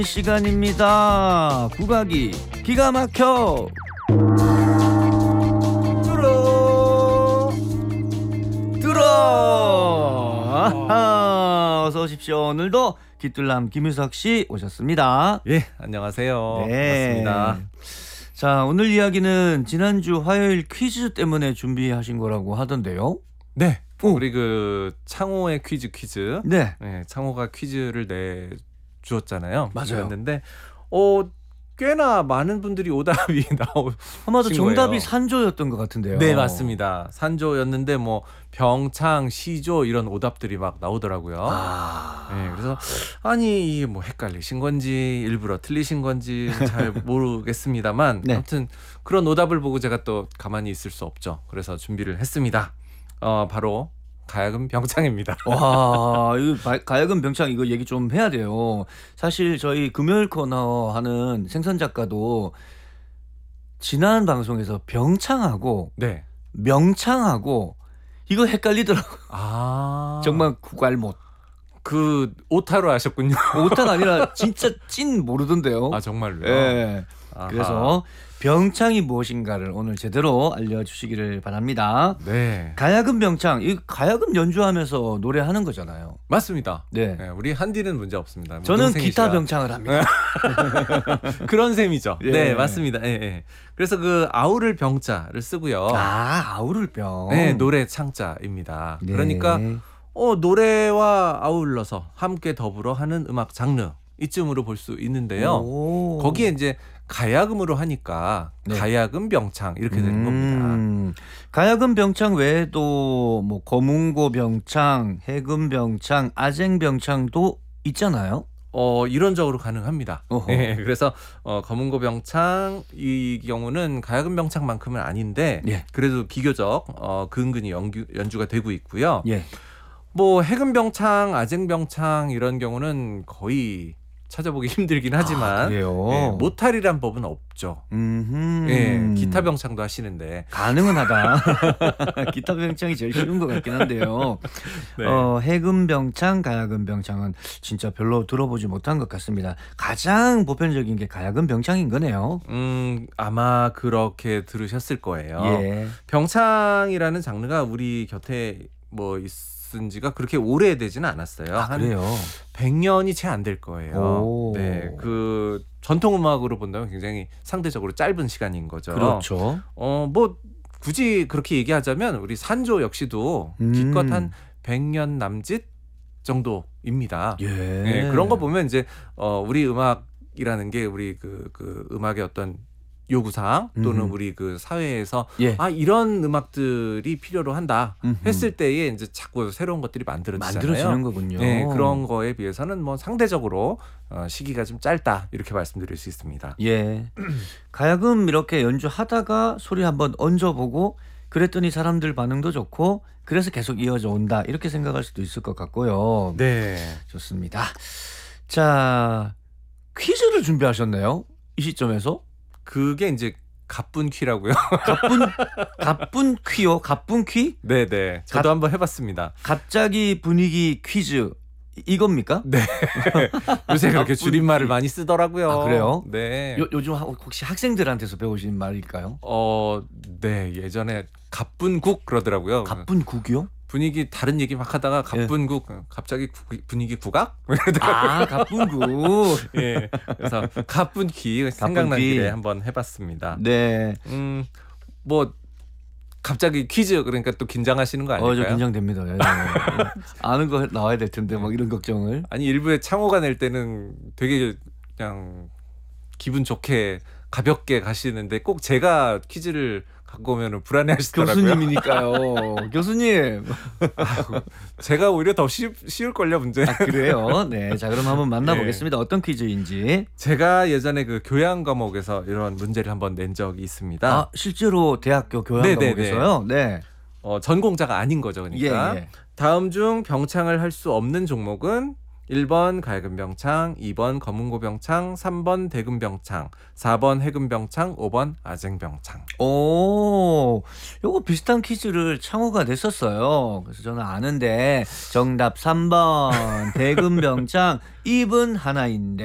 시간입니다. 국악이 기가 막혀 들어 아하, 어서 오십시오. 오늘도 깃둘남 김유석 씨 오셨습니다. 예, 안녕하세요. 네. 반갑습니다. 자, 오늘 이야기는 지난주 화요일 퀴즈 때문에 준비하신 거라고 하던데요. 네, 오. 우리 그 창호의 퀴즈. 네. 네, 창호가 퀴즈를 내주었잖아요. 맞아요. 그랬는데 꽤나 많은 분들이 오답이 아마도 신 정답이 거예요. 산조였던 것 같은데요. 네, 맞습니다. 산조였는데 뭐 병창, 시조 이런 오답들이 막 나오더라고요. 네, 그래서 아니 이게 뭐 헷갈리신 건지 일부러 틀리신 건지 잘 모르겠습니다만 네. 아무튼 그런 오답을 보고 제가 또 가만히 있을 수 없죠. 그래서 준비를 했습니다. 바로 가야금 병창입니다. 와, 이거 가야금 병창 이거 얘기 좀 해야 돼요. 사실 저희 금요일 코너 하는 생선 작가도 지난 방송에서 병창하고 네. 명창하고 이거 헷갈리더라고요. 정말 구갈못. 그 오타로 하셨군요. 오타가 아니라 진짜 찐 모르던데요. 아 정말로요? 예. 아하. 그래서 병창이 무엇인가를 오늘 제대로 알려주시기를 바랍니다. 네, 가야금 병창, 이 가야금 연주하면서 노래하는 거잖아요. 맞습니다. 네. 네, 우리 한디는 문제 없습니다. 뭐 저는 동생이시라. 기타 병창을 합니다. 그런 셈이죠. 예. 네, 맞습니다. 예, 예. 그래서 그 아우를 병자를 쓰고요. 아우를 병. 네, 노래 창자입니다. 네. 그러니까 노래와 아울러서 함께 더불어 하는 음악 장르 이쯤으로 볼 수 있는데요. 오. 거기에 이제 가야금으로 하니까 네. 가야금 병창 이렇게 되는 겁니다. 가야금 병창 외에도 뭐 거문고 병창, 해금 병창, 아쟁 병창도 있잖아요. 이론적으로 가능합니다. 어허. 네, 그래서 검은고 병창 이 경우는 가야금 병창만큼은 아닌데 예. 그래도 비교적 근근히 연주가 되고 있고요. 예. 뭐 해금 병창, 아쟁 병창 이런 경우는 거의 찾아보기 힘들긴 하지만 그래요. 예, 모탈이란 법은 없죠. 예, 기타 병창도 하시는데 가능은 하다. 기타 병창이 제일 쉬운 것 같긴 한데요. 네. 해금 병창, 가야금 병창은 진짜 별로 들어보지 못한 것 같습니다. 가장 보편적인 게 가야금 병창인 거네요. 아마 그렇게 들으셨을 거예요. 예. 병창이라는 장르가 우리 곁에 뭐 있은 지가 그렇게 오래되지는 않았어요. 한 그래요. 100년이 채 안 될 거예요. 오. 네, 그 전통 음악으로 본다면 굉장히 상대적으로 짧은 시간인 거죠. 그렇죠. 뭐 굳이 그렇게 얘기하자면 우리 산조 역시도 기껏 한 100년 남짓 정도입니다. 예. 네, 그런 거 보면 이제 우리 음악이라는 게 우리 그 음악의 어떤 요구사항 또는 우리 그 사회에서 예. 이런 음악들이 필요로 한다 음흠. 했을 때에 이제 자꾸 새로운 것들이 만들어지잖아요. 만들어지는 거군요. 네, 그런 거에 비해서는 뭐 상대적으로 시기가 좀 짧다 이렇게 말씀드릴 수 있습니다. 예. 가야금 이렇게 연주하다가 소리 한번 얹어보고 그랬더니 사람들 반응도 좋고 그래서 계속 이어져 온다 이렇게 생각할 수도 있을 것 같고요. 네. 좋습니다. 자, 퀴즈를 준비하셨네요. 이 시점에서. 그게 이제 가뿐퀴라고요. 가뿐 퀴요? 가뿐 퀴? 네네. 저도 한번 해봤습니다. 갑자기 분위기 퀴즈 이겁니까? 네. 요새 그렇게 줄임말을 많이 쓰더라고요. 아, 그래요? 네. 요즘 혹시 학생들한테서 배우신 말일까요? 네. 예전에 가뿐국 그러더라고요. 가뿐 국이요? 분위기 다른 얘기 막 하다가 가뿐국 갑자기 분위기 국악? 가뿐 국. 예. 그래서 가뿐퀴 생각난 길에 한번 해봤습니다. 네. 뭐 갑자기 퀴즈 그러니까 또 긴장하시는 거 아닐까요? 저 긴장됩니다. 예. 아는 거 나와야 될 텐데 막 이런 걱정을. 아니 일부에 창호가 낼 때는 되게 그냥 기분 좋게 가볍게 가시는데 꼭 제가 퀴즈를 갖고 오면 불안해하시더라고요. 교수님이니까요. 교수님. 제가 오히려 더 쉬울걸요 문제. 그래요? 네. 자, 그럼 한번 만나보겠습니다. 어떤 퀴즈인지. 제가 예전에 그 교양 과목에서 이런 문제를 한번 낸 적이 있습니다. 실제로 대학교 교양 과목에서요? 네. 전공자가 아닌 거죠. 그러니까 예. 다음 중 병창을 할 수 없는 종목은 1번 가야금병창, 2번 검은고병창, 3번 대금병창, 4번 해금병창, 5번 아쟁병창. 요거 비슷한 퀴즈를 창호가 냈었어요. 그래서 저는 아는데 정답 3번 대금병창 입은 하나인데